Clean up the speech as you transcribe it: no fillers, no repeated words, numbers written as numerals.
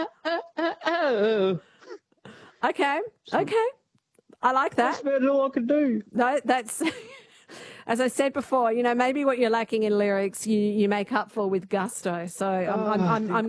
Okay. Okay. I like that. That's about all I could do. No, that's, as I said before, maybe what you're lacking in lyrics, you make up for with gusto. So I'm